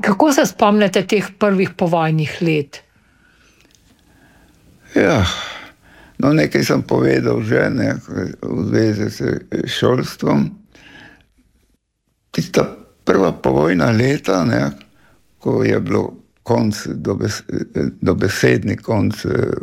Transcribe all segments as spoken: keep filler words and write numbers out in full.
Kako se spomnite teh prvih povojnih let? Ja, no nekaj sem povedal že, ne, v zvezi s šolstvom. Tista prva povojna leta, ne, ko je bilo konc, dobes, dobesedni konc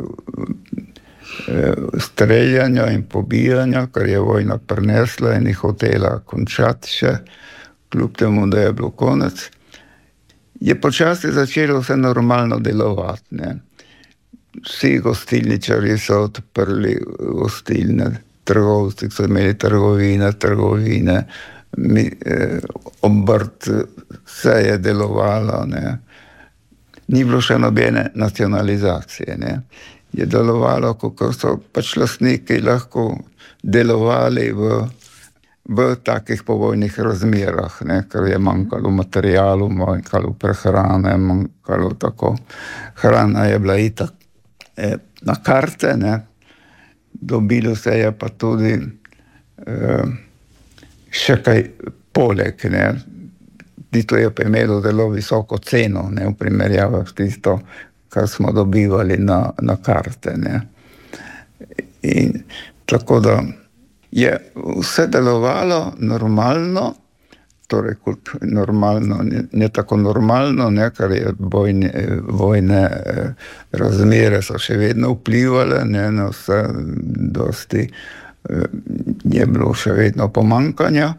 streljanja in pobijanja, kar je vojna prinesla in jih hotela končati še, kljub temu, da je bilo konec, je počasi začelo vse normalno delovati, ne. Vsi gostilničarji so odprli gostilne, trgovci so imeli trgovine, trgovine, mi, eh, obrt, vse je delovalo, ne. Ni bilo še nobene nacionalizacije, ne. Je delovalo, kako so pač lastniki lahko delovali v, v takih povojnih razmerah, ne, ker je manjkalo materialu, manjkalo prehrane, manjkalo tako. Hrana je bila itak eh, na karte, ne. Dobilo se je pa tudi eh, še kaj poleg, ne. Tito je pa imelo zelo visoko ceno, ne, v primerjavi s tisto, kar smo dobivali na, na karte, ne. In tako da je vse delovalo normalno, torej kot normalno, ne, ne tako normalno, ne, ker je vojne, vojne razmere so še vedno vplivale, ne, na vse, dosti je bilo še vedno pomanjkanja,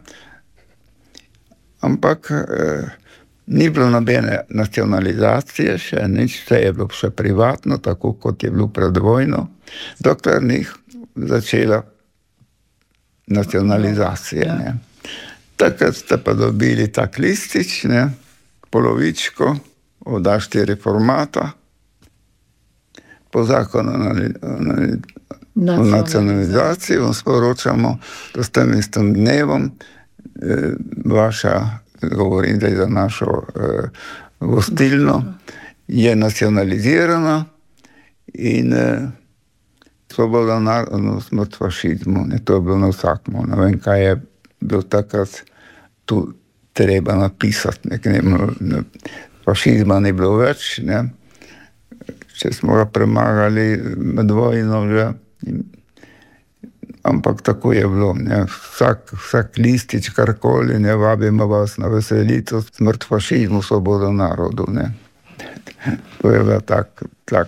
ampak ni bilo nobene nacionalizacije še, nič, vse je bilo še privatno, tako kot je bilo pred vojno, dokler ni začela nacionalizacija, ne. Takrat ste pa dobili tak listič, ne, polovičko od A štiri formata, po zakonu o nacionalizaciji vam sporočamo, da s tem istim dnevom eh, vaša, govorim zdaj za našo eh, gostilno, je nacionalizirana in eh, svoboda narodu, smrt fašizmu, ne, to je bilo na vsakmu, ne vem, kaj je bilo takrat tu treba napisati, ne, ne, fašizma ni bilo več, ne, če smo ga premagali med vojno že, ampak tako je bilo, ne, vsak, vsak listič, karkoli, ne, vabimo vas na veselico, smrt fašizmu, svoboda narodu, ne. To je bilo tak, tak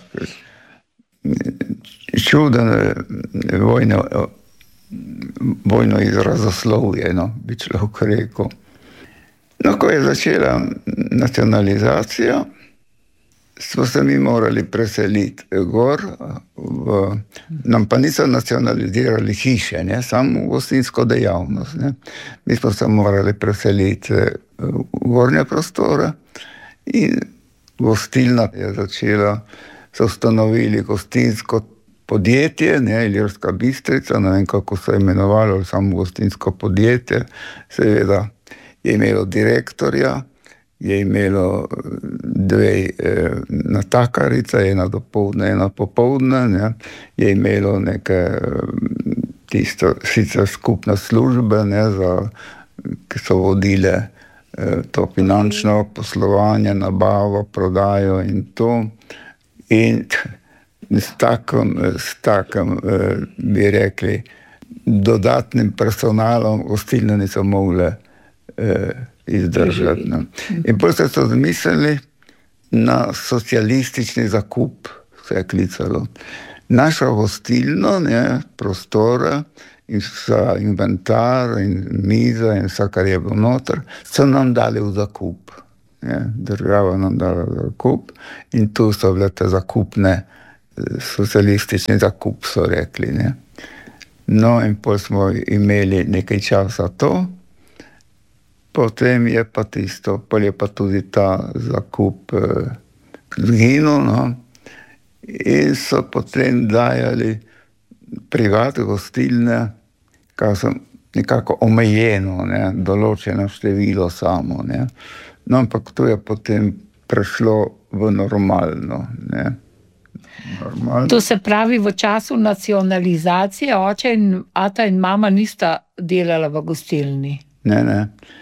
čuden vojno, vojno izrazoslovje, no, bi človek rekel. No, ko je začela nacionalizacija, smo se mi morali preseliti gor, v, nam pa niso nacionalizirali hiše, ne, samo gostinsko dejavnost, ne. Mi smo se morali preseliti v gornje prostore in gostilna je začela, so ustanovili gostinsko podjetje, ne, Ilirska Bistrica, ne vem, kako se je imenovalo, samo gostinsko podjetje, seveda je imelo direktorja, je imelo dve eh, natakarice, ena dopoldne, ena popoldne, ne, je imelo neke tisto, sicer skupne službe, ne, za, ki so vodile eh, to finančno poslovanje, nabavo, prodajo in to. In s takim, s takim eh, bi rekli, dodatnim personalom gostilne niso mogle eh, izdržati. No. In potem so zmislili na socialistični zakup, se je klicalo. Našo gostilno, ne, prostore in vsa inventar in miza in vsa, kar je bilo noter, so nam dali v zakup. Ne. Država nam dala v zakup in tu so bile te zakupne, socialistični zakup, so rekli, ne. No, in potem smo imeli nekaj časa to, potem je pa tisto, potem je pa tudi ta zakup eh, zginil, no, in so potem dajali privat gostilne, kar so nekako omejeno, ne, določeno število samo, ne. No, ampak to je potem prešlo v normalno, ne. Normalno. To se pravi, v času nacionalizacije oče in ata in mama nista delala v gostilni? Ne, ne.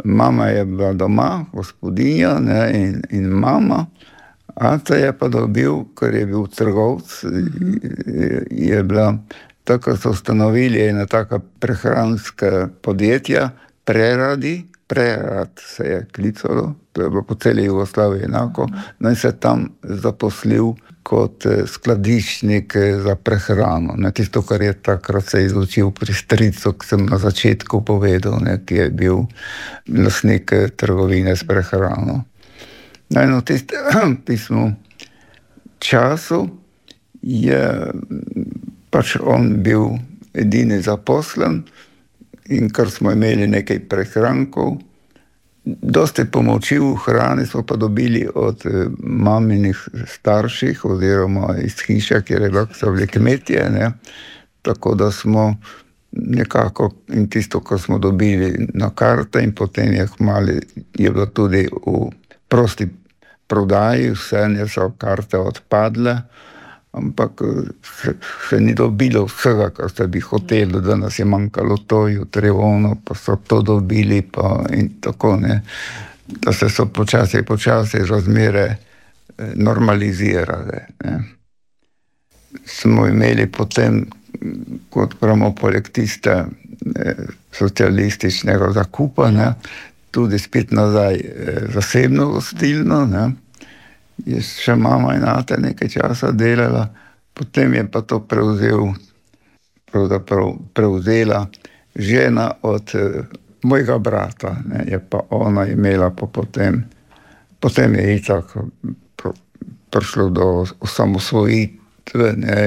Mama je bila doma, gospodinja, ne, in, in mama. Ata je pa dobil, ker je bil trgovc, je, je bila, tako so ustanovili ena taka prehranska podjetja, Preradi, Prerad se je klicalo, to je bilo po celi Jugoslaviji enako, no in se tam zaposlil kot skladiščnik za prehrano. Ne, tisto, kar je takrat se izučil pri stricu, ki sem na začetku povedal, ne, ki je bil lastnik trgovine s prehrano. No, in v tistem pismu času je pač on bil edini zaposlen in ker smo imeli nekaj prehrankov, dosti pomoči v hrani smo pa dobili od maminih starših oziroma iz hiše, kjer je bilo, so bili kmetje, ne, tako da smo nekako in tisto, ko smo dobili na karte in potem je hmali, je bilo tudi v prosti prodaji, vse ne so karte odpadle, ampak se, se ni dobilo vsega, kar se bi hoteli, da nas je manjkalo to, jutri ono, pa so to dobili, pa in tako, ne, da se so počasi, počasi razmere normalizirale, ne. Smo imeli potem, kot pravimo, poleg tiste socialističnega zakupa, ne, tudi spet nazaj zasebno gostilno, ne. Je še mama in ata nekaj časa delala, potem je pa to prevzel, pravzaprav prevzela žena od mojega brata, ne, je pa ona imela pa potem, potem je itak prišlo do osamosvojitve, ne,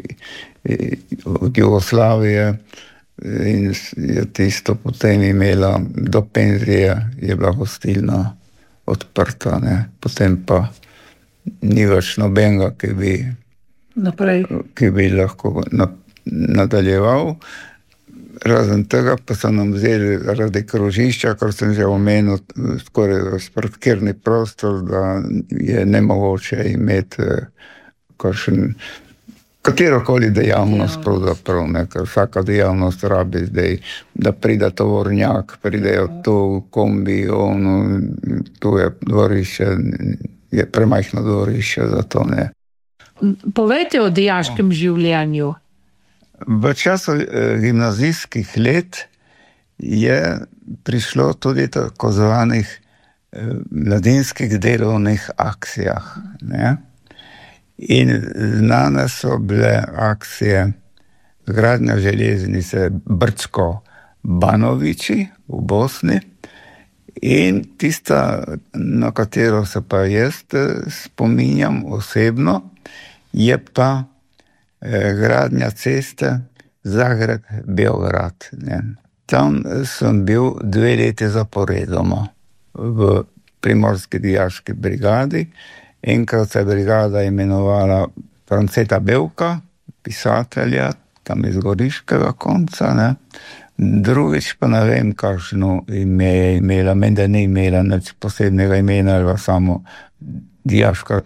od Jugoslavije in je tisto potem imela do penzije, je bila gostilna odprta, ne, potem pa ni več nobenega, ki bi, naprej. Ki bi lahko na, nadaljeval. Razen tega pa so nam vzeli zaradi krožišča, kar sem že omenil, skoraj parkirni prostor, da je nemogoče imeti kakšen, katerokoli dejavnost, pravzaprav, ne, ker vsaka dejavnost rabi zdaj, da pride tovornjak, pridejo tu kombi, ono, tu je dvorišče, je premajhno dvorišče, zato ne. Povejte o dijaškem življenju. V času gimnazijskih let je prišlo tudi tako zvanih mladinskih delovnih akcijah, ne. In znane so bile akcije gradnja železnice Brčko-Banovići v Bosni in tista, na katero se pa jaz spominjam osebno, je pa gradnja ceste Zagreb-Beograd, ne. Tam sem bil dve leti zaporedoma v primorski dijaški brigadi. Enkrat se je brigada imenovala Franceta Bevka, pisatelja, tam iz Goriškega konca, ne. Drugič pa ne vem, kakšno ime je imela, menda ni imela nič posebnega imena, ali pa samo dijaška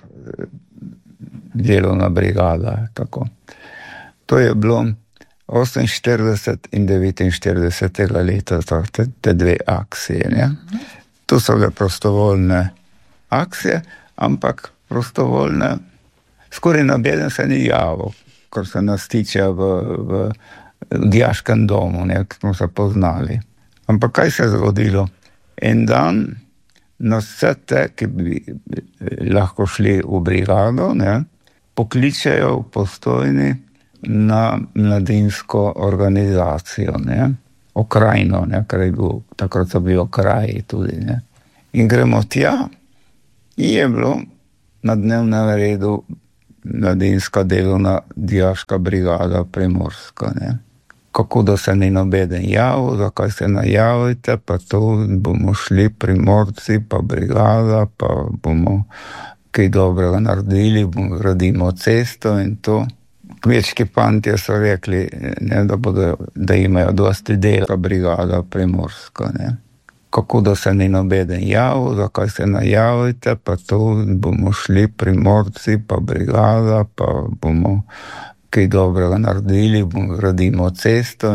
delovna brigada, tako. To je bilo oseminštirideset in devetinštiridesetega leta, te, te dve akcije, ne. To so bile prostovoljne akcije, ampak prostovoljne, skoraj nobeden se ni javil, kar se nas tiče v, v, v dijaškem domu, ne, ki smo se poznali. Ampak kaj se je zgodilo? En dan nas vse te, ki bi lahko šli v brigado, ne, pokličejo v Postojni na mladinsko organizacijo, ne, okrajno, ne, ker je bil, takrat so bili okraji tudi, ne. In gremo tja, in je bilo na dnevnem redu mladinska delovna dijaška brigada Primorska, ne. Kako da se ni nobeden javil, zakaj se najavite, pa to bomo šli Primorci, pa brigada, pa bomo kaj dobrega naredili, bomo gradimo cesto in to. Kmečki fantje so rekli, ne, da bodo, da imajo dosti dela brigada Primorska, ne. Kako da se ni nobeden javil, zakaj se najavite, pa to bomo šli Primorci, pa brigada, pa bomo kaj dobrega naredili, bomo gradimo cesto.